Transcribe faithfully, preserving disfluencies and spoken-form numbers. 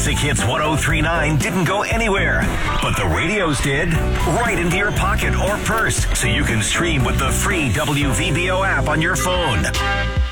Classic Hits ten thirty-nine didn't go anywhere, but the radios did. Right into your pocket or purse, so you can stream with the free W V B O app on your phone.